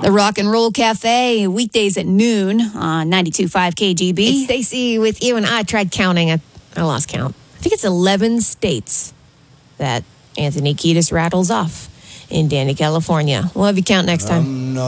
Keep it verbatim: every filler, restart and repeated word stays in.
The Rock and Roll Cafe, weekdays at noon on ninety-two point five K G B. It's Stacy with you, and I tried counting. I, I lost count. I think it's eleven states that Anthony Kiedis rattles off in Danny, California. We'll have you count next time. Um, no.